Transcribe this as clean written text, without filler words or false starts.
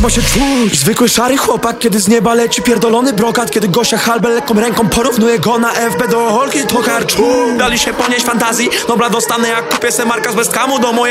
ma się czuć? Zwykły szary chłopak, kiedy z nieba leci pierdolony brokat. Kiedy Gosia Halbel lekką ręką porównuje go na FB do Holki, to karczu. Dali się ponieść fantazji, dobra dostanę jak kupię se marka z West Hamu do mojej